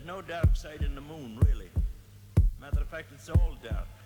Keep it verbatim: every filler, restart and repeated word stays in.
no dark side in the moon, really. Matter of fact, it's all dark.